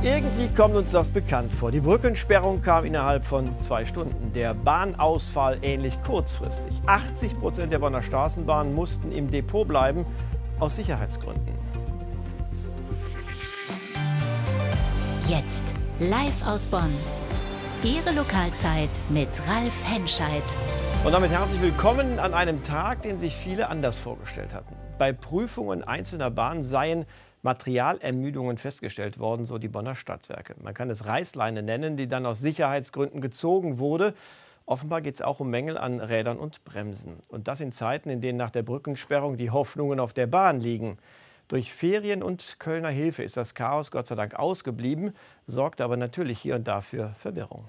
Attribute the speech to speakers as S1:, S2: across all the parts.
S1: Irgendwie kommt uns das bekannt vor. Die Brückensperrung kam innerhalb von 2 Stunden. Der Bahnausfall ähnlich kurzfristig. 80% der Bonner Straßenbahnen mussten im Depot bleiben, aus Sicherheitsgründen.
S2: Jetzt live aus Bonn. Ihre Lokalzeit mit Ralf Henscheid.
S1: Und damit herzlich willkommen an einem Tag, den sich viele anders vorgestellt hatten. Bei Prüfungen einzelner Bahnen seien Materialermüdungen festgestellt worden, so die Bonner Stadtwerke. Man kann es Reißleine nennen, die dann aus Sicherheitsgründen gezogen wurde. Offenbar geht es auch um Mängel an Rädern und Bremsen. Und das in Zeiten, in denen nach der Brückensperrung die Hoffnungen auf der Bahn liegen. Durch Ferien und Kölner Hilfe ist das Chaos Gott sei Dank ausgeblieben, sorgt aber natürlich hier und da für Verwirrung.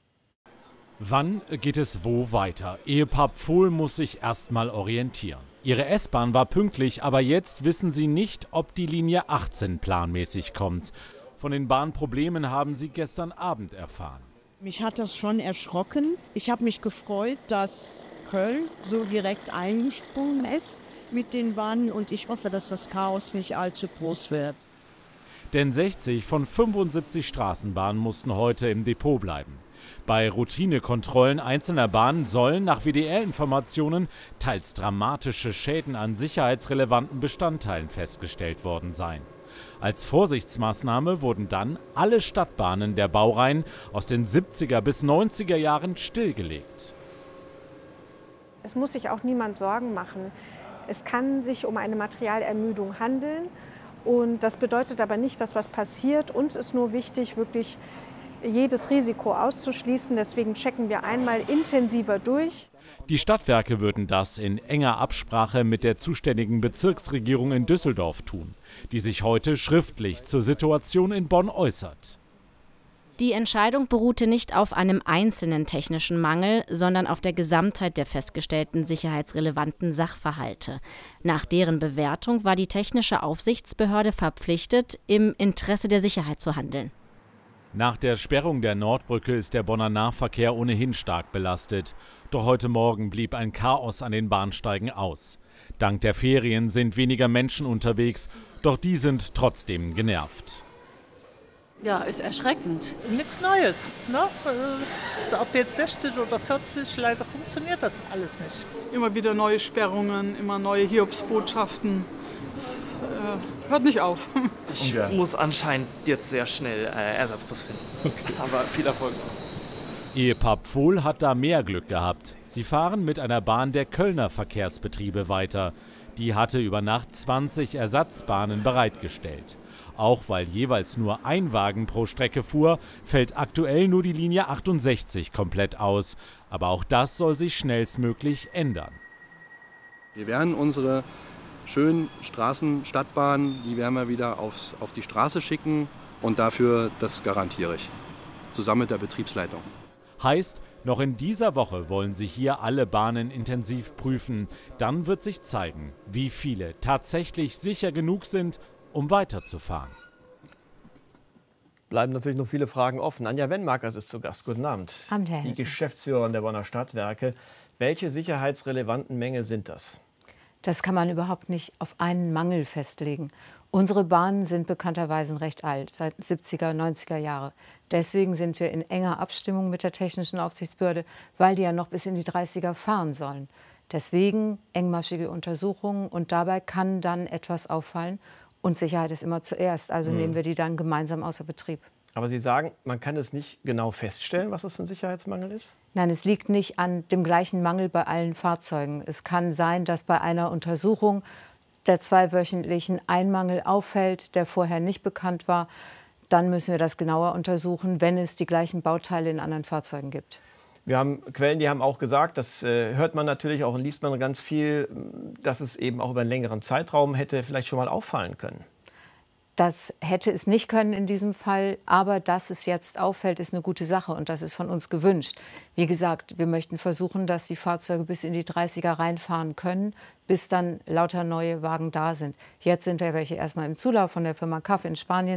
S3: Wann geht es wo weiter? Ehepaar Pfohl muss sich erst mal orientieren. Ihre S-Bahn war pünktlich, aber jetzt wissen sie nicht, ob die Linie 18 planmäßig kommt. Von den Bahnproblemen haben sie gestern Abend erfahren.
S4: Mich hat das schon erschrocken. Ich habe mich gefreut, dass Köln so direkt eingesprungen ist mit den Bahnen und ich hoffe, dass das Chaos nicht allzu groß wird.
S3: Denn 60 von 75 Straßenbahnen mussten heute im Depot bleiben. Bei Routinekontrollen einzelner Bahnen sollen nach WDR-Informationen teils dramatische Schäden an sicherheitsrelevanten Bestandteilen festgestellt worden sein. Als Vorsichtsmaßnahme wurden dann alle Stadtbahnen der Baureihen aus den 70er bis 90er Jahren stillgelegt.
S5: Es muss sich auch niemand Sorgen machen. Es kann sich um eine Materialermüdung handeln und das bedeutet aber nicht, dass was passiert. Uns ist nur wichtig, wirklich jedes Risiko auszuschließen. Deswegen checken wir einmal intensiver durch.
S3: Die Stadtwerke würden das in enger Absprache mit der zuständigen Bezirksregierung in Düsseldorf tun, die sich heute schriftlich zur Situation in Bonn äußert.
S6: Die Entscheidung beruhte nicht auf einem einzelnen technischen Mangel, sondern auf der Gesamtheit der festgestellten sicherheitsrelevanten Sachverhalte. Nach deren Bewertung war die technische Aufsichtsbehörde verpflichtet, im Interesse der Sicherheit zu handeln.
S3: Nach der Sperrung der Nordbrücke ist der Bonner Nahverkehr ohnehin stark belastet. Doch heute Morgen blieb ein Chaos an den Bahnsteigen aus. Dank der Ferien sind weniger Menschen unterwegs, doch die sind trotzdem genervt.
S7: Ja, ist erschreckend. Nichts Neues. Ne? Ob jetzt 60 oder 40, leider funktioniert das alles nicht.
S8: Immer wieder neue Sperrungen, immer neue Hiobsbotschaften. Es hört nicht auf.
S9: Ich muss anscheinend jetzt sehr schnell Ersatzbus finden. Okay. Aber viel Erfolg noch.
S3: Ehepaar Pfohl hat da mehr Glück gehabt. Sie fahren mit einer Bahn der Kölner Verkehrsbetriebe weiter. Die hatte über Nacht 20 Ersatzbahnen bereitgestellt. Auch weil jeweils nur ein Wagen pro Strecke fuhr, fällt aktuell nur die Linie 68 komplett aus. Aber auch das soll sich schnellstmöglich ändern.
S10: Wir werden unsere schönen Straßen, Stadtbahnen, die werden wir wieder auf die Straße schicken. Und dafür, das garantiere ich, zusammen mit der Betriebsleitung.
S3: Heißt, noch in dieser Woche wollen Sie hier alle Bahnen intensiv prüfen. Dann wird sich zeigen, wie viele tatsächlich sicher genug sind, um weiterzufahren.
S1: Bleiben natürlich noch viele Fragen offen. Anja Wenmakers ist zu Gast. Guten Abend.
S11: Abend, Herr
S1: Die
S11: Henschel.
S1: Geschäftsführerin der Bonner Stadtwerke. Welche sicherheitsrelevanten Mängel sind das?
S11: Das kann man überhaupt nicht auf einen Mangel festlegen. Unsere Bahnen sind bekannterweise recht alt, seit 70er, 90er Jahre. Deswegen sind wir in enger Abstimmung mit der Technischen Aufsichtsbehörde, weil die ja noch bis in die 30er fahren sollen. Deswegen engmaschige Untersuchungen und dabei kann dann etwas auffallen. Und Sicherheit ist immer zuerst, also nehmen wir die dann gemeinsam außer Betrieb.
S1: Aber Sie sagen, man kann es nicht genau feststellen, was das für ein Sicherheitsmangel ist?
S11: Nein, es liegt nicht an dem gleichen Mangel bei allen Fahrzeugen. Es kann sein, dass bei einer Untersuchung der 2-wöchentlichen ein Mangel auffällt, der vorher nicht bekannt war. Dann müssen wir das genauer untersuchen, wenn es die gleichen Bauteile in anderen Fahrzeugen gibt.
S1: Wir haben Quellen, die haben auch gesagt, das hört man natürlich auch und liest man ganz viel, dass es eben auch über einen längeren Zeitraum hätte vielleicht schon mal auffallen können.
S11: Das hätte es nicht können in diesem Fall, aber dass es jetzt auffällt, ist eine gute Sache und das ist von uns gewünscht. Wie gesagt, wir möchten versuchen, dass die Fahrzeuge bis in die 30er reinfahren können, bis dann lauter neue Wagen da sind. Jetzt sind ja welche erstmal im Zulauf von der Firma CAF in Spanien,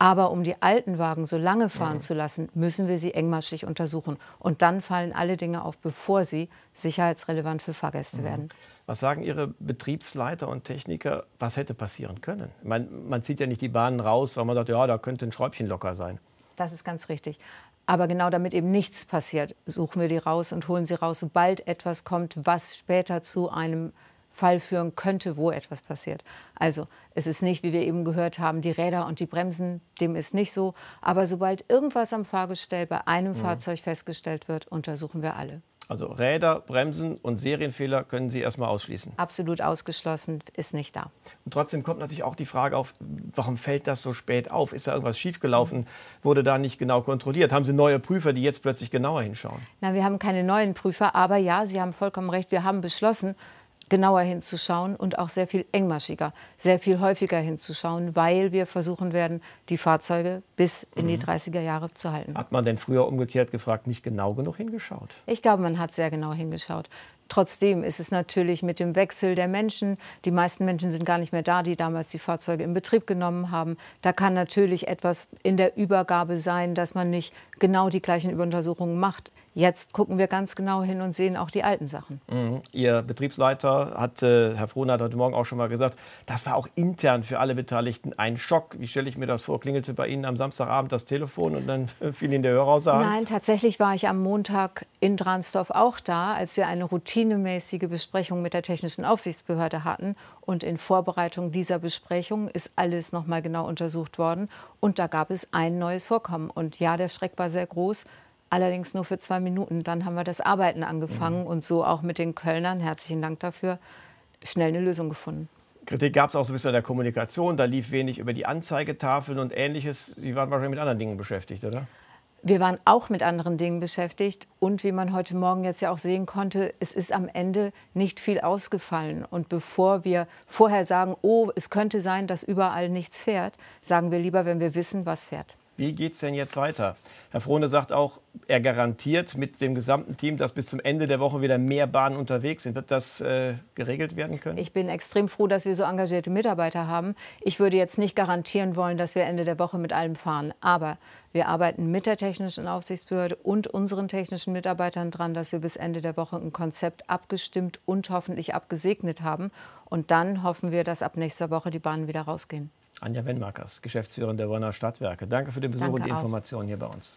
S11: Aber um die alten Wagen so lange fahren zu lassen, müssen wir sie engmaschig untersuchen. Und dann fallen alle Dinge auf, bevor sie sicherheitsrelevant für Fahrgäste werden.
S1: Was sagen Ihre Betriebsleiter und Techniker, was hätte passieren können? Man zieht ja nicht die Bahnen raus, weil man sagt, ja, da könnte ein Schräubchen locker sein.
S11: Das ist ganz richtig. Aber genau damit eben nichts passiert, suchen wir die raus und holen sie raus, sobald etwas kommt, was später zu einem Fall führen könnte, wo etwas passiert. Also es ist nicht, wie wir eben gehört haben, die Räder und die Bremsen, dem ist nicht so. Aber sobald irgendwas am Fahrgestell bei einem Fahrzeug festgestellt wird, untersuchen wir alle.
S1: Also Räder, Bremsen und Serienfehler können Sie erstmal ausschließen?
S11: Absolut ausgeschlossen, ist nicht da.
S1: Und trotzdem kommt natürlich auch die Frage auf, warum fällt das so spät auf? Ist da irgendwas schiefgelaufen? Wurde da nicht genau kontrolliert? Haben Sie neue Prüfer, die jetzt plötzlich genauer hinschauen?
S11: Na, wir haben keine neuen Prüfer, aber ja, Sie haben vollkommen recht, wir haben beschlossen, genauer hinzuschauen und auch sehr viel engmaschiger, sehr viel häufiger hinzuschauen, weil wir versuchen werden, die Fahrzeuge bis in die 30er Jahre zu halten.
S1: Hat man denn früher umgekehrt gefragt, nicht genau genug hingeschaut?
S11: Ich glaube, man hat sehr genau hingeschaut. Trotzdem ist es natürlich mit dem Wechsel der Menschen, die meisten Menschen sind gar nicht mehr da, die damals die Fahrzeuge in Betrieb genommen haben. Da kann natürlich etwas in der Übergabe sein, dass man nicht genau die gleichen Untersuchungen macht. Jetzt gucken wir ganz genau hin und sehen auch die alten Sachen.
S1: Ihr Betriebsleiter hat, Herr Frohner hat heute Morgen auch schon mal gesagt, das war auch intern für alle Beteiligten ein Schock. Wie stelle ich mir das vor? Klingelte bei Ihnen am Samstagabend das Telefon und dann fiel Ihnen der Hörer aus der Hand?
S11: Nein, tatsächlich war ich am Montag in Dransdorf auch da, als wir eine routinemäßige Besprechung mit der Technischen Aufsichtsbehörde hatten. Und in Vorbereitung dieser Besprechung ist alles noch mal genau untersucht worden. Und da gab es ein neues Vorkommen. Und ja, der Schreck war sehr groß. Allerdings nur für 2 Minuten. Dann haben wir das Arbeiten angefangen und so auch mit den Kölnern, herzlichen Dank dafür, schnell eine Lösung gefunden.
S1: Kritik gab es auch so ein bisschen an der Kommunikation. Da lief wenig über die Anzeigetafeln und Ähnliches. Sie waren wahrscheinlich mit anderen Dingen beschäftigt, oder?
S11: Wir waren auch mit anderen Dingen beschäftigt. Und wie man heute Morgen jetzt ja auch sehen konnte, es ist am Ende nicht viel ausgefallen. Und bevor wir vorher sagen, oh, es könnte sein, dass überall nichts fährt, sagen wir lieber, wenn wir wissen, was fährt.
S1: Wie geht es denn jetzt weiter? Herr Frohne sagt auch, er garantiert mit dem gesamten Team, dass bis zum Ende der Woche wieder mehr Bahnen unterwegs sind. Wird das geregelt werden können?
S11: Ich bin extrem froh, dass wir so engagierte Mitarbeiter haben. Ich würde jetzt nicht garantieren wollen, dass wir Ende der Woche mit allem fahren. Aber wir arbeiten mit der Technischen Aufsichtsbehörde und unseren technischen Mitarbeitern dran, dass wir bis Ende der Woche ein Konzept abgestimmt und hoffentlich abgesegnet haben. Und dann hoffen wir, dass ab nächster Woche die Bahnen wieder rausgehen.
S1: Anja Wenmakers, Geschäftsführerin der Bonner Stadtwerke. Danke für den Besuch und die Informationen hier bei uns.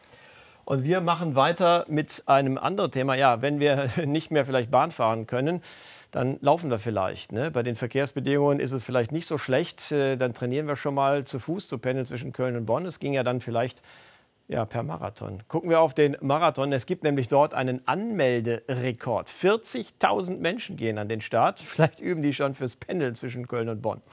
S1: Und wir machen weiter mit einem anderen Thema. Ja, wenn wir nicht mehr vielleicht Bahn fahren können, dann laufen wir vielleicht. Ne? Bei den Verkehrsbedingungen ist es vielleicht nicht so schlecht. Dann trainieren wir schon mal zu Fuß zu pendeln zwischen Köln und Bonn. Es ging ja dann vielleicht per Marathon. Gucken wir auf den Marathon. Es gibt nämlich dort einen Anmelderekord. 40.000 Menschen gehen an den Start. Vielleicht üben die schon fürs Pendeln zwischen Köln und Bonn.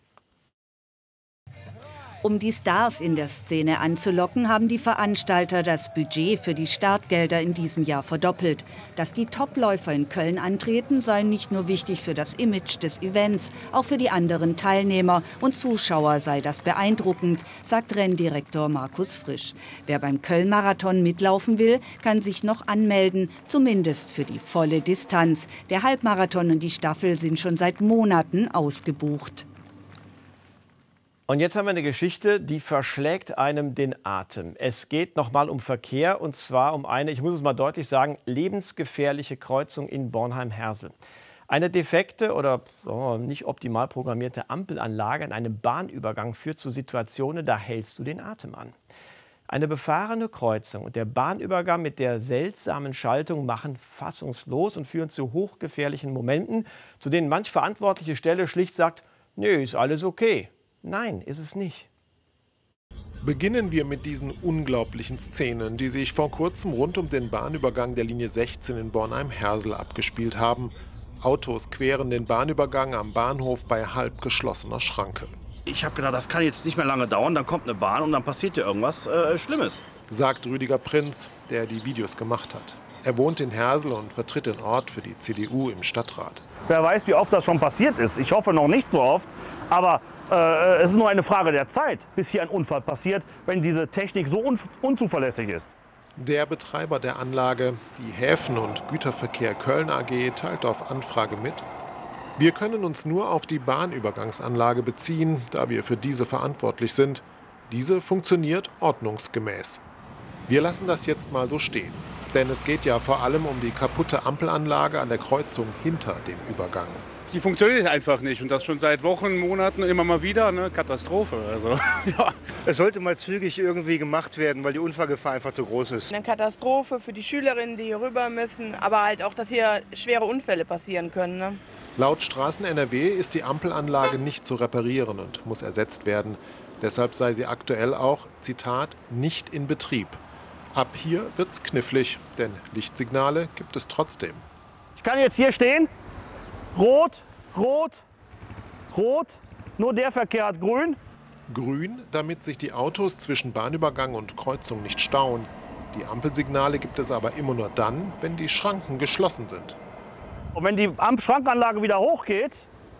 S12: Um die Stars in der Szene anzulocken, haben die Veranstalter das Budget für die Startgelder in diesem Jahr verdoppelt. Dass die Topläufer in Köln antreten, sei nicht nur wichtig für das Image des Events, auch für die anderen Teilnehmer und Zuschauer sei das beeindruckend, sagt Renndirektor Markus Frisch. Wer beim Köln-Marathon mitlaufen will, kann sich noch anmelden, zumindest für die volle Distanz. Der Halbmarathon und die Staffel sind schon seit Monaten ausgebucht.
S1: Und jetzt haben wir eine Geschichte, die verschlägt einem den Atem. Es geht nochmal um Verkehr und zwar um eine, ich muss es mal deutlich sagen, lebensgefährliche Kreuzung in Bornheim-Hersel. Eine defekte oder nicht optimal programmierte Ampelanlage an einem Bahnübergang führt zu Situationen, da hältst du den Atem an. Eine befahrene Kreuzung und der Bahnübergang mit der seltsamen Schaltung machen fassungslos und führen zu hochgefährlichen Momenten, zu denen manch verantwortliche Stelle schlicht sagt, nö, ist alles okay. Nein, ist es nicht.
S13: Beginnen wir mit diesen unglaublichen Szenen, die sich vor kurzem rund um den Bahnübergang der Linie 16 in Bornheim-Hersel abgespielt haben. Autos queren den Bahnübergang am Bahnhof bei halb geschlossener Schranke.
S14: Ich habe gedacht, das kann jetzt nicht mehr lange dauern, dann kommt eine Bahn und dann passiert ja irgendwas Schlimmes.
S13: Sagt Rüdiger Prinz, der die Videos gemacht hat. Er wohnt in Hersel und vertritt den Ort für die CDU im Stadtrat.
S14: Wer weiß, wie oft das schon passiert ist. Ich hoffe noch nicht so oft, aber es ist nur eine Frage der Zeit, bis hier ein Unfall passiert, wenn diese Technik so unzuverlässig ist.
S13: Der Betreiber der Anlage, die Häfen- und Güterverkehr Köln AG, teilt auf Anfrage mit: Wir können uns nur auf die Bahnübergangsanlage beziehen, da wir für diese verantwortlich sind. Diese funktioniert ordnungsgemäß. Wir lassen das jetzt mal so stehen. Denn es geht ja vor allem um die kaputte Ampelanlage an der Kreuzung hinter dem Übergang.
S15: Die funktioniert einfach nicht und das schon seit Wochen, Monaten immer mal wieder. Eine Katastrophe. Also, ja.
S16: Es sollte mal zügig irgendwie gemacht werden, weil die Unfallgefahr einfach zu groß ist.
S17: Eine Katastrophe für die Schülerinnen, die hier rüber müssen, aber halt auch, dass hier schwere Unfälle passieren können. Ne?
S13: Laut Straßen NRW ist die Ampelanlage nicht zu reparieren und muss ersetzt werden. Deshalb sei sie aktuell auch, Zitat, nicht in Betrieb. Ab hier wird's knifflig, denn Lichtsignale gibt es trotzdem.
S14: Ich kann jetzt hier stehen. Rot, rot, rot. Nur der Verkehr hat grün.
S13: Grün, damit sich die Autos zwischen Bahnübergang und Kreuzung nicht stauen. Die Ampelsignale gibt es aber immer nur dann, wenn die Schranken geschlossen sind.
S14: Und wenn die Schrankanlage wieder hochgeht,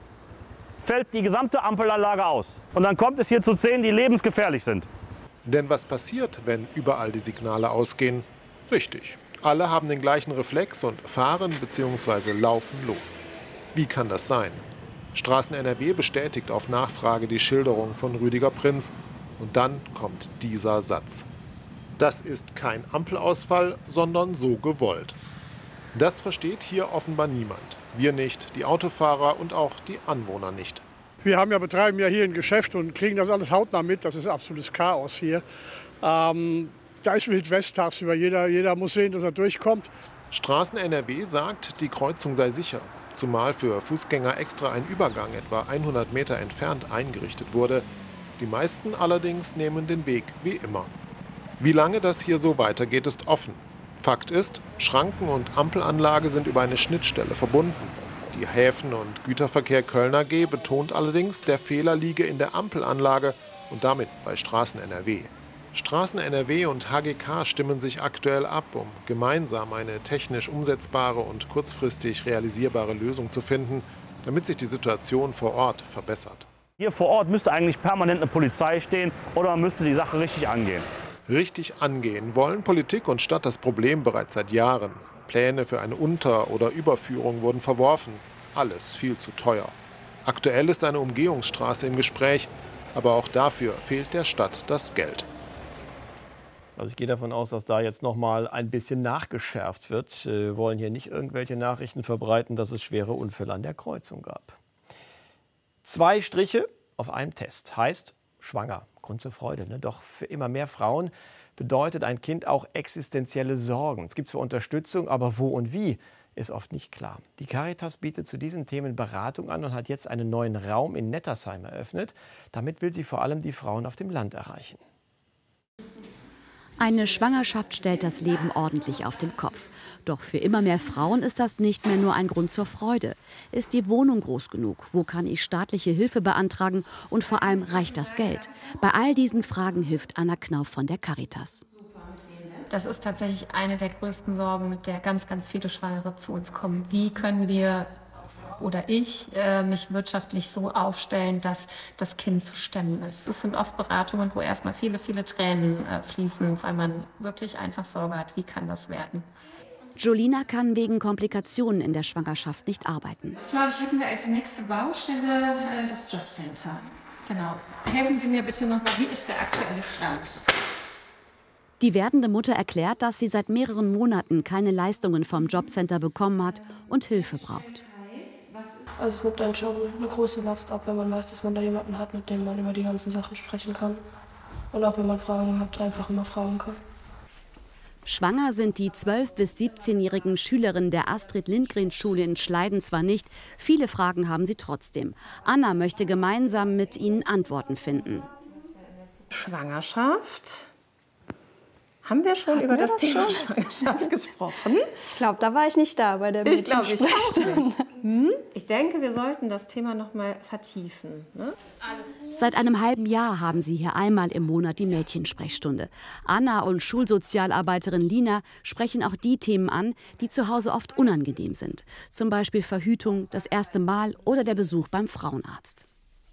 S14: fällt die gesamte Ampelanlage aus. Und dann kommt es hier zu Szenen, die lebensgefährlich sind.
S13: Denn was passiert, wenn überall die Signale ausgehen? Richtig, alle haben den gleichen Reflex und fahren bzw. laufen los. Wie kann das sein? Straßen NRW bestätigt auf Nachfrage die Schilderung von Rüdiger Prinz. Und dann kommt dieser Satz. Das ist kein Ampelausfall, sondern so gewollt. Das versteht hier offenbar niemand. Wir nicht, die Autofahrer und auch die Anwohner nicht.
S18: Wir betreiben ja hier ein Geschäft und kriegen das alles hautnah mit. Das ist absolutes Chaos hier. Da ist Wild West tagsüber. Jeder muss sehen, dass er durchkommt.
S13: Straßen NRW sagt, die Kreuzung sei sicher. Zumal für Fußgänger extra ein Übergang etwa 100 Meter entfernt eingerichtet wurde. Die meisten allerdings nehmen den Weg wie immer. Wie lange das hier so weitergeht, ist offen. Fakt ist, Schranken und Ampelanlage sind über eine Schnittstelle verbunden. Die Häfen- und Güterverkehr Köln AG betont allerdings, der Fehler liege in der Ampelanlage und damit bei Straßen NRW. Straßen NRW und HGK stimmen sich aktuell ab, um gemeinsam eine technisch umsetzbare und kurzfristig realisierbare Lösung zu finden, damit sich die Situation vor Ort verbessert.
S14: Hier vor Ort müsste eigentlich permanent eine Polizei stehen oder man müsste die Sache richtig angehen.
S13: Richtig angehen wollen Politik und Stadt das Problem bereits seit Jahren. Pläne für eine Unter- oder Überführung wurden verworfen. Alles viel zu teuer. Aktuell ist eine Umgehungsstraße im Gespräch, aber auch dafür fehlt der Stadt das Geld.
S1: Also ich gehe davon aus, dass da jetzt noch mal ein bisschen nachgeschärft wird. Wir wollen hier nicht irgendwelche Nachrichten verbreiten, dass es schwere Unfälle an der Kreuzung gab. 2 Striche auf einem Test heißt schwanger. Grund zur Freude, ne? Doch für immer mehr Frauen bedeutet ein Kind auch existenzielle Sorgen. Es gibt zwar Unterstützung, aber wo und wie ist oft nicht klar. Die Caritas bietet zu diesen Themen Beratung an und hat jetzt einen neuen Raum in Nettersheim eröffnet. Damit will sie vor allem die Frauen auf dem Land erreichen.
S19: Eine Schwangerschaft stellt das Leben ordentlich auf den Kopf. Doch für immer mehr Frauen ist das nicht mehr nur ein Grund zur Freude. Ist die Wohnung groß genug? Wo kann ich staatliche Hilfe beantragen? Und vor allem, reicht das Geld? Bei all diesen Fragen hilft Anna Knauf von der Caritas.
S20: Das ist tatsächlich eine der größten Sorgen, mit der ganz, ganz viele Schwangere zu uns kommen. Wie können wir oder ich mich wirtschaftlich so aufstellen, dass das Kind zu stemmen ist? Das sind oft Beratungen, wo erstmal viele, viele Tränen fließen, weil man wirklich einfach Sorge hat, wie kann das werden?
S19: Jolina kann wegen Komplikationen in der Schwangerschaft nicht arbeiten.
S20: Das, glaube ich, hätten wir als nächste Baustelle das Jobcenter. Genau. Helfen Sie mir bitte nochmal, wie ist der aktuelle Stand?
S19: Die werdende Mutter erklärt, dass sie seit mehreren Monaten keine Leistungen vom Jobcenter bekommen hat und Hilfe braucht.
S21: Also es nimmt einen schon eine große Last ab, wenn man weiß, dass man da jemanden hat, mit dem man über die ganzen Sachen sprechen kann. Und auch wenn man Fragen hat, einfach immer fragen kann.
S19: Schwanger sind die 12- bis 17-jährigen Schülerinnen der Astrid-Lindgren-Schule in Schleiden zwar nicht, viele Fragen haben sie trotzdem. Anna möchte gemeinsam mit ihnen Antworten finden.
S20: Schwangerschaft? Haben wir schon über das Thema Schwangerschaft gesprochen?
S22: Ich glaube, da war ich nicht da bei der Mädchensprechstunde.
S20: Ich glaube, ich auch nicht. Ich denke, wir sollten das Thema noch mal vertiefen. Ne?
S19: Seit einem halben Jahr haben sie hier einmal im Monat die Mädchensprechstunde. Anna und Schulsozialarbeiterin Lina sprechen auch die Themen an, die zu Hause oft unangenehm sind. Zum Beispiel Verhütung, das erste Mal oder der Besuch beim Frauenarzt.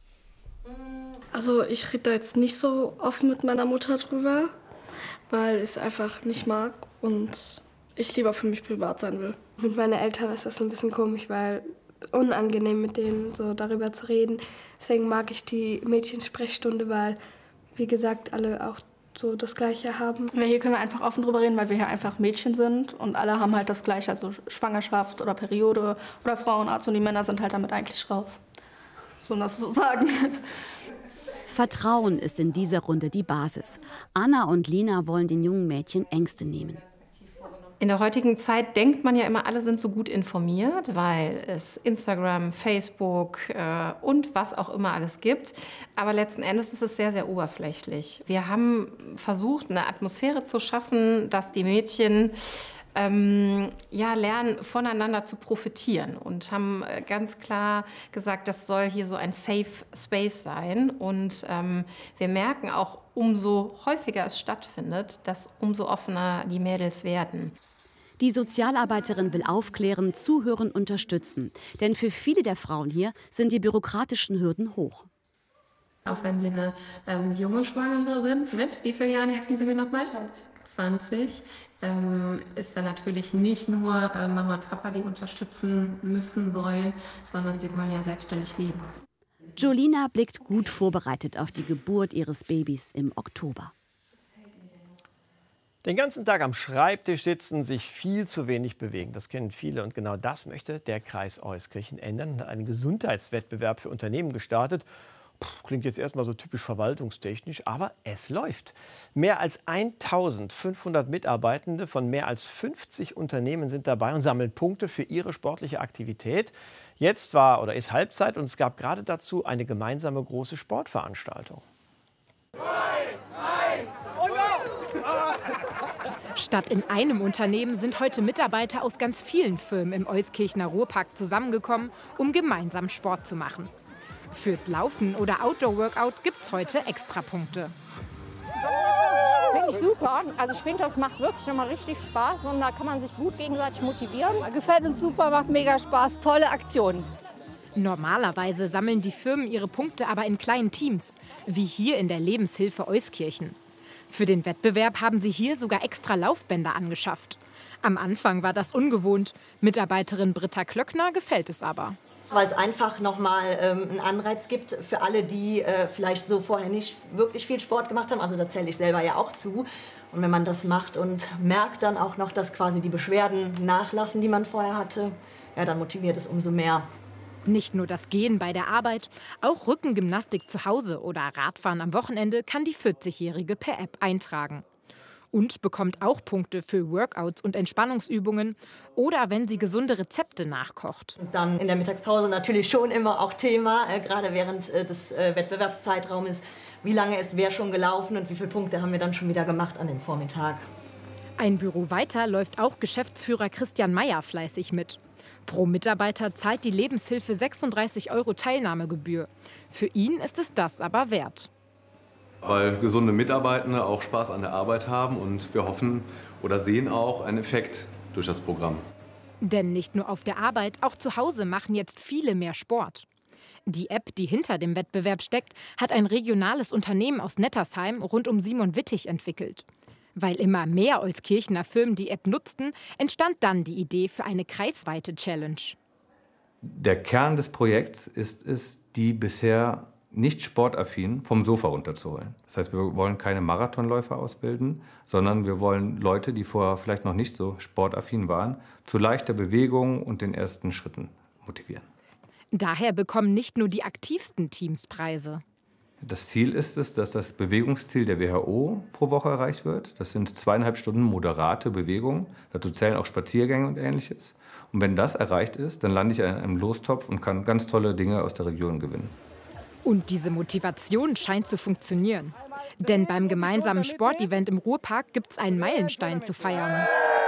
S21: Also ich rede da jetzt nicht so offen mit meiner Mutter drüber, weil ich es einfach nicht mag und ich lieber für mich privat sein will. Mit meinen Eltern ist das ein bisschen komisch, weil unangenehm mit denen so darüber zu reden. Deswegen mag ich die Mädchensprechstunde, weil wie gesagt, alle auch so das Gleiche haben. Hier können wir einfach offen drüber reden, weil wir hier einfach Mädchen sind und alle haben halt das Gleiche, also Schwangerschaft oder Periode oder Frauenarzt und die Männer sind halt damit eigentlich raus. So das so sagen.
S19: Vertrauen ist in dieser Runde die Basis. Anna und Lina wollen den jungen Mädchen Ängste nehmen.
S2: In der heutigen Zeit denkt man ja immer, alle sind so gut informiert, weil es Instagram, Facebook und was auch immer alles gibt. Aber letzten Endes ist es sehr, sehr oberflächlich. Wir haben versucht, eine Atmosphäre zu schaffen, dass die Mädchen lernen, voneinander zu profitieren und haben ganz klar gesagt, das soll hier so ein Safe Space sein. Und wir merken auch, umso häufiger es stattfindet, dass umso offener die Mädels werden.
S19: Die Sozialarbeiterin will aufklären, zuhören, unterstützen. Denn für viele der Frauen hier sind die bürokratischen Hürden hoch.
S20: Auch wenn Sie eine junge Schwangere sind, mit wie vielen Jahren helfen Sie mir nochmal? 20. Ist da natürlich nicht nur Mama und Papa, die unterstützen müssen sollen, sondern sie wollen ja selbstständig leben.
S19: Jolina blickt gut vorbereitet auf die Geburt ihres Babys im Oktober.
S1: Den ganzen Tag am Schreibtisch sitzen, sich viel zu wenig bewegen. Das kennen viele und genau das möchte der Kreis Euskirchen ändern. Hat einen Gesundheitswettbewerb für Unternehmen gestartet. Klingt jetzt erstmal so typisch verwaltungstechnisch, aber es läuft. Mehr als 1500 Mitarbeitende von mehr als 50 Unternehmen sind dabei und sammeln Punkte für ihre sportliche Aktivität. Jetzt ist Halbzeit und es gab gerade dazu eine gemeinsame große Sportveranstaltung.
S4: 2, 1 und auf!
S23: Statt in einem Unternehmen sind heute Mitarbeiter aus ganz vielen Firmen im Euskirchener Ruhrpark zusammengekommen, um gemeinsam Sport zu machen. Fürs Laufen oder Outdoor-Workout gibt's heute Extrapunkte.
S24: Finde ich super. Also ich finde, das macht wirklich nochmal richtig Spaß und da kann man sich gut gegenseitig motivieren. Gefällt uns super, macht mega Spaß, tolle Aktionen.
S23: Normalerweise sammeln die Firmen ihre Punkte aber in kleinen Teams, wie hier in der Lebenshilfe Euskirchen. Für den Wettbewerb haben sie hier sogar extra Laufbänder angeschafft. Am Anfang war das ungewohnt. Mitarbeiterin Britta Klöckner gefällt es aber.
S25: Weil es einfach nochmal einen Anreiz gibt für alle, die vielleicht so vorher nicht wirklich viel Sport gemacht haben. Also da zähle ich selber ja auch zu. Und wenn man das macht und merkt dann auch noch, dass quasi die Beschwerden nachlassen, die man vorher hatte, ja, dann motiviert es umso mehr.
S23: Nicht nur das Gehen bei der Arbeit, auch Rückengymnastik zu Hause oder Radfahren am Wochenende kann die 40-Jährige per App eintragen. Und bekommt auch Punkte für Workouts und Entspannungsübungen oder wenn sie gesunde Rezepte nachkocht.
S25: Und dann in der Mittagspause natürlich schon immer auch Thema, gerade während des Wettbewerbszeitraumes, wie lange ist wer schon gelaufen und wie viele Punkte haben wir dann schon wieder gemacht an dem Vormittag.
S23: Ein Büro weiter läuft auch Geschäftsführer Christian Meyer fleißig mit. Pro Mitarbeiter zahlt die Lebenshilfe 36 € Teilnahmegebühr. Für ihn ist es das aber wert.
S26: Weil gesunde Mitarbeitende auch Spaß an der Arbeit haben und wir hoffen oder sehen auch einen Effekt durch das Programm.
S23: Denn nicht nur auf der Arbeit, auch zu Hause machen jetzt viele mehr Sport. Die App, die hinter dem Wettbewerb steckt, hat ein regionales Unternehmen aus Nettersheim rund um Simon Wittig entwickelt. Weil immer mehr Euskirchener Firmen die App nutzten, entstand dann die Idee für eine kreisweite Challenge.
S27: Der Kern des Projekts ist es, die bisher nicht sportaffin vom Sofa runterzuholen. Das heißt, wir wollen keine Marathonläufer ausbilden, sondern wir wollen Leute, die vorher vielleicht noch nicht so sportaffin waren, zu leichter Bewegung und den ersten Schritten motivieren.
S23: Daher bekommen nicht nur die aktivsten Teams Preise.
S27: Das Ziel ist es, dass das Bewegungsziel der WHO pro Woche erreicht wird. Das sind 2,5 Stunden moderate Bewegung. Dazu zählen auch Spaziergänge und Ähnliches. Und wenn das erreicht ist, dann lande ich in einem Lostopf und kann ganz tolle Dinge aus der Region gewinnen.
S23: Und diese Motivation scheint zu funktionieren. Denn beim gemeinsamen Sportevent im Ruhrpark gibt es einen Meilenstein zu feiern.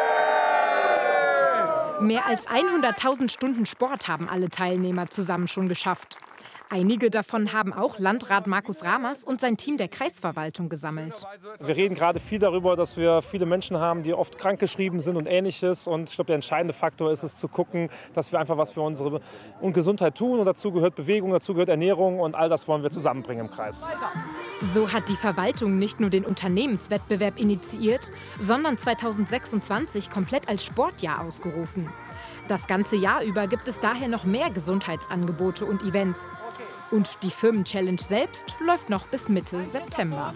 S23: Mehr als 100.000 Stunden Sport haben alle Teilnehmer zusammen schon geschafft. Einige davon haben auch Landrat Markus Ramers und sein Team der Kreisverwaltung gesammelt.
S28: Wir reden gerade viel darüber, dass wir viele Menschen haben, die oft krankgeschrieben sind und Ähnliches. Und ich glaube, der entscheidende Faktor ist es zu gucken, dass wir einfach was für unsere Gesundheit tun. Und dazu gehört Bewegung, dazu gehört Ernährung und all das wollen wir zusammenbringen im Kreis.
S23: So hat die Verwaltung nicht nur den Unternehmenswettbewerb initiiert, sondern 2026 komplett als Sportjahr ausgerufen. Das ganze Jahr über gibt es daher noch mehr Gesundheitsangebote und Events. Und die Firmen-Challenge selbst läuft noch bis Mitte September.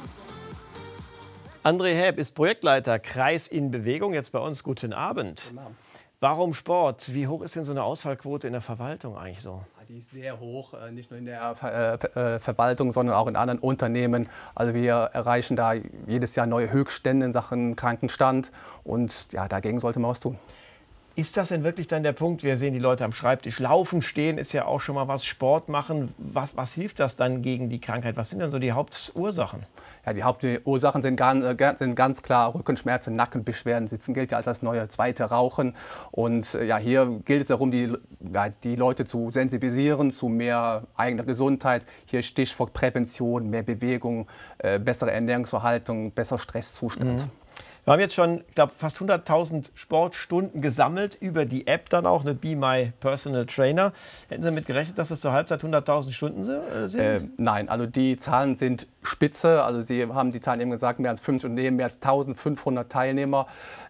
S1: André Häb ist Projektleiter Kreis in Bewegung. Jetzt bei uns. Guten Abend. Warum Sport? Wie hoch ist denn so eine Ausfallquote in der Verwaltung eigentlich so?
S3: Die ist sehr hoch, nicht nur in der Verwaltung, sondern auch in anderen Unternehmen. Also wir erreichen da jedes Jahr neue Höchststände in Sachen Krankenstand. Und ja, dagegen sollte man was tun.
S1: Ist das denn wirklich dann der Punkt? Wir sehen die Leute am Schreibtisch laufen, stehen, ist ja auch schon mal was, Sport machen. Was hilft das dann gegen die Krankheit? Was sind denn so die Hauptursachen?
S3: Ja, die Hauptursachen sind ganz klar Rückenschmerzen, Nackenbeschwerden. Sitzen gilt ja als das neue zweite Rauchen. Und ja, hier gilt es darum, die Leute zu sensibilisieren zu mehr eigener Gesundheit. Hier Stichwort Prävention, mehr Bewegung, bessere Ernährungsverhaltung, besser Stresszustand.
S1: Wir haben jetzt schon, ich glaube, fast 100.000 Sportstunden gesammelt über die App dann auch, eine Be My Personal Trainer. Hätten Sie damit gerechnet, dass es zur Halbzeit 100.000 Stunden sind?
S3: Nein, also die Zahlen sind spitze. Also Sie haben die Zahlen eben gesagt, mehr als 5 Unternehmen, mehr als 1.500 Teilnehmer.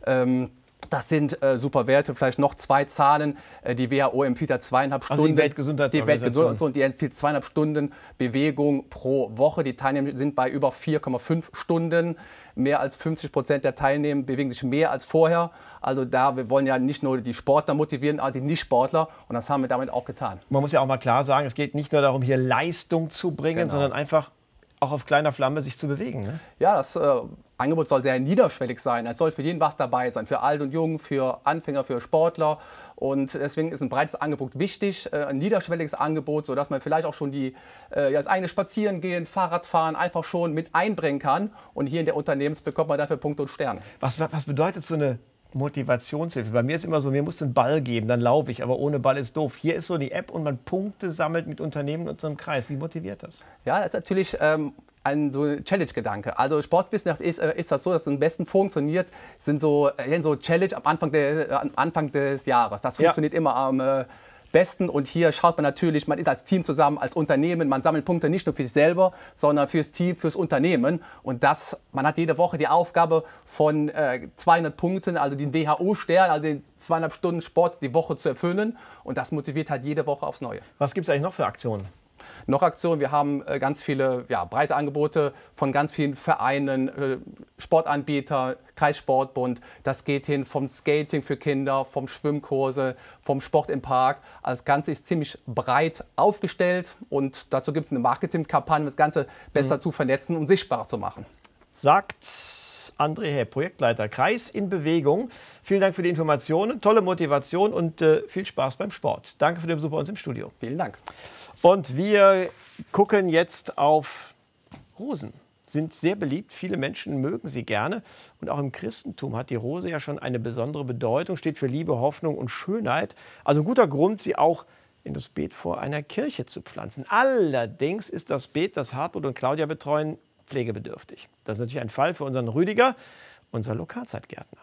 S3: Das sind super Werte. Vielleicht noch 2 Zahlen. Die WHO empfiehlt da 2,5 Stunden.
S1: Also die Weltgesundheitsorganisation.
S3: Die empfiehlt 2,5 Stunden Bewegung pro Woche. Die Teilnehmer sind bei über 4,5 Stunden. Mehr als 50% der Teilnehmer bewegen sich mehr als vorher. Also wir wollen ja nicht nur die Sportler motivieren, auch die Nicht-Sportler. Und das haben wir damit auch getan.
S1: Man muss ja auch mal klar sagen, es geht nicht nur darum, hier Leistung zu bringen, sondern einfach auch auf kleiner Flamme sich zu bewegen. Ne?
S3: Ja, das Angebot soll sehr niederschwellig sein. Es soll für jeden was dabei sein, für alt und jung, für Anfänger, für Sportler. Und deswegen ist ein breites Angebot wichtig, ein niederschwelliges Angebot, sodass man vielleicht auch schon das eigene Spazierengehen, Fahrradfahren einfach schon mit einbringen kann. Und hier in der Unternehmens bekommt man dafür Punkte und Sterne.
S1: Was bedeutet so eine Motivationshilfe? Bei mir ist immer so, mir muss einen Ball geben, dann laufe ich, aber ohne Ball ist doof. Hier ist so die App und man Punkte sammelt mit Unternehmen und so einem Kreis. Wie motiviert das?
S3: Ja, das ist natürlich ein Challenge-Gedanke. Also Sportwissenschaft ist das so, dass es am besten funktioniert, sind so Challenge am Anfang des Jahres. Das funktioniert immer am besten. Und hier schaut man natürlich, man ist als Team zusammen, als Unternehmen, man sammelt Punkte nicht nur für sich selber, sondern fürs Team, fürs Unternehmen. Und man hat jede Woche die Aufgabe von 200 Punkten, also den WHO-Stern, also den 2,5 Stunden Sport die Woche zu erfüllen. Und das motiviert halt jede Woche aufs Neue.
S1: Was gibt es eigentlich noch für Aktionen?
S3: Noch Aktionen. Wir haben ganz viele breite Angebote von ganz vielen Vereinen, Sportanbieter, Kreissportbund. Das geht hin vom Skating für Kinder, vom Schwimmkurse, vom Sport im Park. Also das Ganze ist ziemlich breit aufgestellt und dazu gibt es eine Marketingkampagne, das Ganze besser zu vernetzen und sichtbarer zu machen.
S1: Sagt André Häb, Projektleiter Kreis in Bewegung. Vielen Dank für die Informationen, tolle Motivation und viel Spaß beim Sport. Danke für den Besuch bei uns im Studio.
S3: Vielen Dank.
S1: Und wir gucken jetzt auf Rosen. Sind sehr beliebt, viele Menschen mögen sie gerne. Und auch im Christentum hat die Rose ja schon eine besondere Bedeutung, steht für Liebe, Hoffnung und Schönheit. Also ein guter Grund, sie auch in das Beet vor einer Kirche zu pflanzen. Allerdings ist das Beet, das Hartmut und Claudia betreuen, pflegebedürftig. Das ist natürlich ein Fall für unseren Rüdiger, unser Lokalzeitgärtner.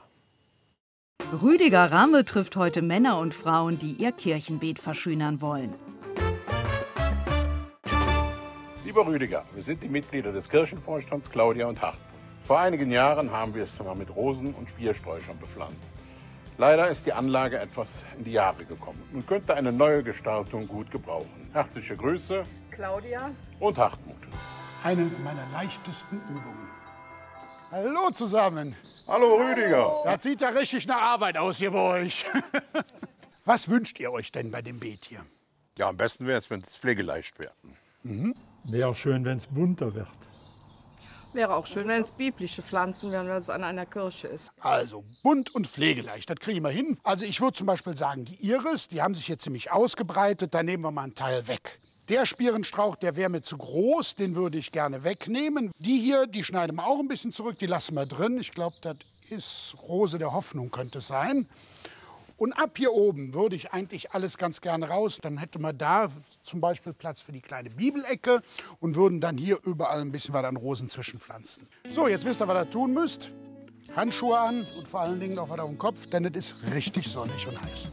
S12: Rüdiger Ramme trifft heute Männer und Frauen, die ihr Kirchenbeet verschönern wollen.
S5: Lieber Rüdiger, wir sind die Mitglieder des Kirchenvorstands Claudia und Hartmut. Vor einigen Jahren haben wir es mal mit Rosen und Spiersträuchern bepflanzt. Leider ist die Anlage etwas in die Jahre gekommen und könnte eine neue Gestaltung gut gebrauchen. Herzliche Grüße,
S17: Claudia
S5: und Hartmut.
S6: Eine meiner leichtesten Übungen. Hallo zusammen.
S5: Hallo Rüdiger.
S6: Das sieht ja richtig nach Arbeit aus hier bei euch. Was wünscht ihr euch denn bei dem Beet hier?
S5: Ja, am besten wäre es, wenn es pflegeleicht wäre.
S7: Wäre schön, wenn es bunter wird.
S17: Wäre auch schön, wenn es biblische Pflanzen wären, wenn es an einer Kirche ist.
S6: Also bunt und pflegeleicht, das kriegen wir hin. Also ich würde zum Beispiel sagen, die Iris, die haben sich jetzt ziemlich ausgebreitet, da nehmen wir mal einen Teil weg. Der Spierenstrauch, der wäre mir zu groß, den würde ich gerne wegnehmen. Die hier, die schneiden wir auch ein bisschen zurück, die lassen wir drin. Ich glaube, das ist Rose der Hoffnung, könnte es sein. Und ab hier oben würde ich eigentlich alles ganz gerne raus. Dann hätte man da zum Beispiel Platz für die kleine Bibelecke und würden dann hier überall ein bisschen was an Rosen zwischenpflanzen. So, jetzt wisst ihr, was ihr tun müsst. Handschuhe an und vor allen Dingen auch was auf dem Kopf, denn es ist richtig sonnig und heiß.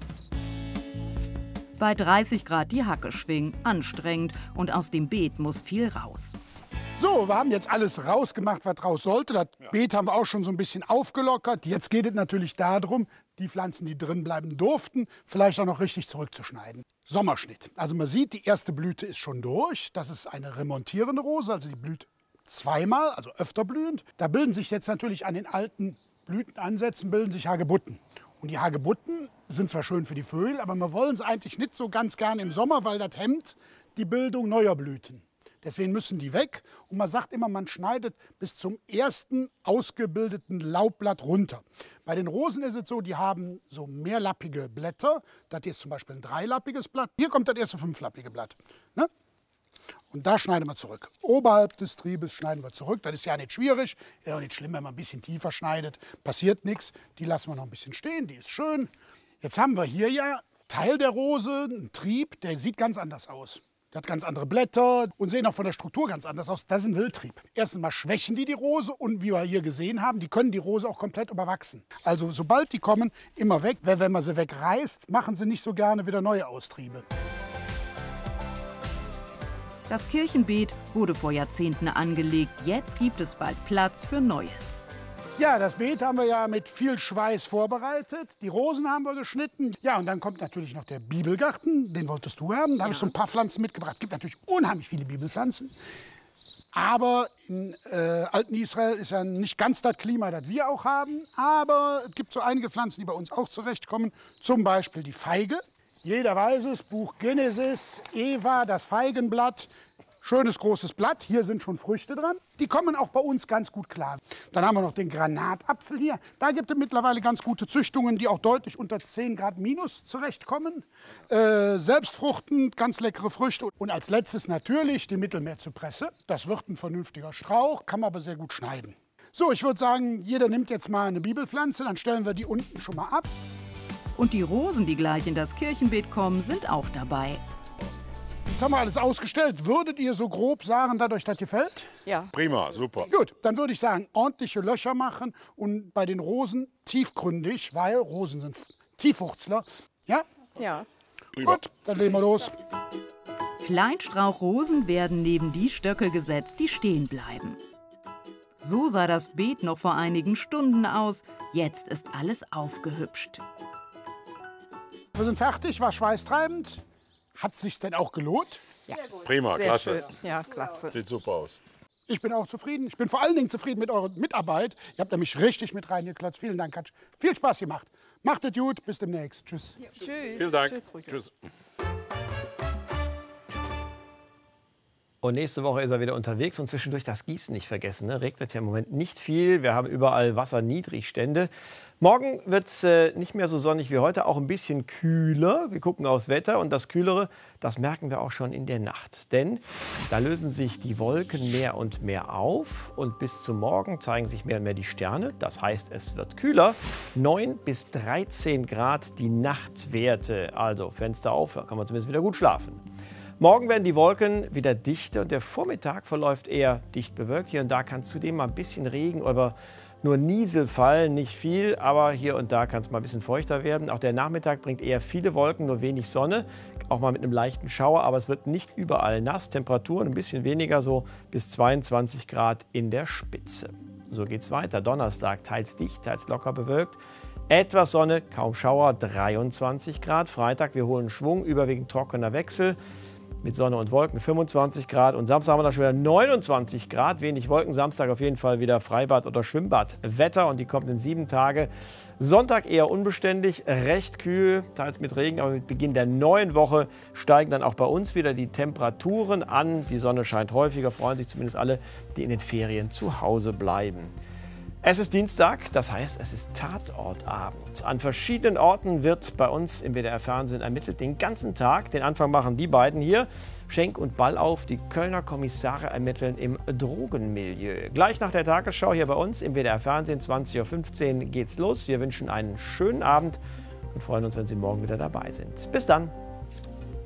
S12: Bei 30 Grad die Hacke schwingen, anstrengend und aus dem Beet muss viel raus.
S6: So, wir haben jetzt alles rausgemacht, was raus sollte. Das Beet haben wir auch schon so ein bisschen aufgelockert. Jetzt geht es natürlich darum, die Pflanzen, die drin bleiben durften, vielleicht auch noch richtig zurückzuschneiden. Sommerschnitt. Also man sieht, die erste Blüte ist schon durch. Das ist eine remontierende Rose, also die blüht zweimal, also öfter blühend. Da bilden sich jetzt natürlich an den alten Blütenansätzen bilden sich Hagebutten. Und die Hagebutten sind zwar schön für die Vögel, aber wir wollen sie eigentlich nicht so ganz gern im Sommer, weil das hemmt die Bildung neuer Blüten. Deswegen müssen die weg. Und man sagt immer, man schneidet bis zum ersten ausgebildeten Laubblatt runter. Bei den Rosen ist es so, die haben so mehrlappige Blätter. Das hier ist zum Beispiel ein dreilappiges Blatt. Hier kommt das erste fünflappige Blatt. Ne? Und da schneiden wir zurück. Oberhalb des Triebes schneiden wir zurück. Das ist ja nicht schwierig. Ist auch nicht schlimm, wenn man ein bisschen tiefer schneidet. Passiert nichts. Die lassen wir noch ein bisschen stehen. Die ist schön. Jetzt haben wir hier ja Teil der Rose, einen Trieb, der sieht ganz anders aus. Der hat ganz andere Blätter und sehen auch von der Struktur ganz anders aus. Das ist ein Wildtrieb. Erstens mal schwächen die Rose und wie wir hier gesehen haben, die können die Rose auch komplett überwachsen. Also sobald die kommen, immer weg. Weil wenn man sie wegreißt, machen sie nicht so gerne wieder neue Austriebe.
S8: Das Kirchenbeet wurde vor Jahrzehnten angelegt. Jetzt gibt es bald Platz für Neues.
S6: Ja, das Beet haben wir ja mit viel Schweiß vorbereitet. Die Rosen haben wir geschnitten. Ja, und dann kommt natürlich noch der Bibelgarten. Den wolltest du haben. Da habe ich so ein paar Pflanzen mitgebracht. Es gibt natürlich unheimlich viele Bibelpflanzen. Aber in alten Israel ist ja nicht ganz das Klima, das wir auch haben. Aber es gibt so einige Pflanzen, die bei uns auch zurechtkommen. Zum Beispiel die Feige. Jeder weiß es, Buch Genesis, Eva, das Feigenblatt. Schönes großes Blatt, hier sind schon Früchte dran. Die kommen auch bei uns ganz gut klar. Dann haben wir noch den Granatapfel hier. Da gibt es mittlerweile ganz gute Züchtungen, die auch deutlich unter 10 Grad minus zurechtkommen. Selbstfruchtend, ganz leckere Früchte. Und als letztes natürlich die Mittelmeerzypresse. Das wird ein vernünftiger Strauch, kann man aber sehr gut schneiden. So, ich würde sagen, jeder nimmt jetzt mal eine Bibelpflanze, dann stellen wir die unten schon mal ab.
S8: Und die Rosen, die gleich in das Kirchenbeet kommen, sind auch dabei.
S6: Jetzt haben wir alles ausgestellt. Würdet ihr so grob sagen, dass euch das gefällt?
S9: Ja. Prima, super.
S6: Gut, dann würde ich sagen, ordentliche Löcher machen und bei den Rosen tiefgründig, weil Rosen sind Tiefwurzler. Ja?
S9: Ja.
S6: Gut, dann legen wir los.
S8: Kleinstrauchrosen werden neben die Stöcke gesetzt, die stehen bleiben. So sah das Beet noch vor einigen Stunden aus. Jetzt ist alles aufgehübscht.
S6: Wir sind fertig, war schweißtreibend. Hat es sich denn auch gelohnt?
S9: Ja. Prima, sehr klasse.
S24: Schön. Ja, klasse.
S9: Sieht super aus.
S6: Ich bin auch zufrieden. Ich bin vor allen Dingen zufrieden mit eurer Mitarbeit. Ihr habt nämlich richtig mit reingeklotzt. Vielen Dank, hat viel Spaß gemacht. Macht es gut, bis demnächst. Tschüss.
S24: Ja, tschüss.
S9: Vielen Dank.
S24: Tschüss.
S1: Und nächste Woche ist er wieder unterwegs und zwischendurch das Gießen nicht vergessen. Ne? Regnet ja im Moment nicht viel. Wir haben überall Wasserniedrigstände. Morgen wird es nicht mehr so sonnig wie heute, auch ein bisschen kühler. Wir gucken aufs Wetter und das Kühlere, das merken wir auch schon in der Nacht. Denn da lösen sich die Wolken mehr und mehr auf und bis zum Morgen zeigen sich mehr und mehr die Sterne. Das heißt, es wird kühler. 9 bis 13 Grad die Nachtwerte. Also Fenster auf, da kann man zumindest wieder gut schlafen. Morgen werden die Wolken wieder dichter und der Vormittag verläuft eher dicht bewölkt. Hier und da kann zudem mal ein bisschen Regen oder nur Niesel fallen, nicht viel, aber hier und da kann es mal ein bisschen feuchter werden. Auch der Nachmittag bringt eher viele Wolken, nur wenig Sonne, auch mal mit einem leichten Schauer, aber es wird nicht überall nass. Temperaturen ein bisschen weniger, so bis 22 Grad in der Spitze. So geht's weiter. Donnerstag teils dicht, teils locker bewölkt. Etwas Sonne, kaum Schauer, 23 Grad. Freitag, wir holen Schwung, überwiegend trockener Wechsel. Mit Sonne und Wolken 25 Grad und Samstag haben wir dann schon wieder 29 Grad. Wenig Wolken, Samstag auf jeden Fall wieder Freibad oder Schwimmbad. Wetter und die kommenden 7 Tage. Sonntag eher unbeständig, recht kühl, teils mit Regen, aber mit Beginn der neuen Woche steigen dann auch bei uns wieder die Temperaturen an. Die Sonne scheint häufiger, freuen sich zumindest alle, die in den Ferien zu Hause bleiben. Es ist Dienstag, das heißt, es ist Tatortabend. An verschiedenen Orten wird bei uns im WDR-Fernsehen ermittelt, den ganzen Tag. Den Anfang machen die beiden hier, Schenk und Ballauf. Die Kölner Kommissare ermitteln im Drogenmilieu. Gleich nach der Tagesschau hier bei uns im WDR-Fernsehen, 20:15 Uhr geht's los. Wir wünschen einen schönen Abend und freuen uns, wenn Sie morgen wieder dabei sind. Bis dann!